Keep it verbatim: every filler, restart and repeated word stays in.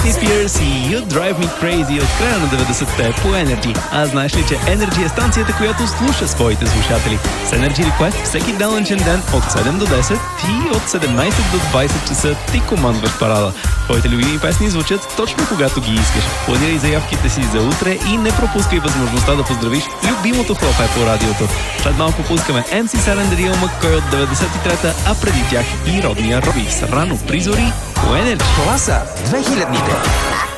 Britney Spears и You Drive Me Crazy от края на деветдесетте по Energy. А знаеш ли, че Energy е станцията, която слуша своите слушатели? С Energy Request всеки данъчен ден от седем до десет и от седемнайсет до двайсет часа ти командваш парада. Твоите любими песни звучат точно когато ги искаш. Планирай заявките си за утре и не пропускай възможността да поздравиш любимото хлапе по радиото. След малко пускаме Ем Си Seven Real McCoy от деветдесет и трета, а преди тях и родния Роби с Рано при зори по Energy. Това са две хилядните.